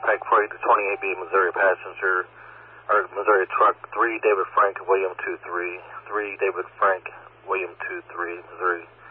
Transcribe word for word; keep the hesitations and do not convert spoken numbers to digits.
Pike Freight, twenty-eight B, Missouri passenger, or Missouri truck, three David Frank, William two three, three David Frank, William two three, Missouri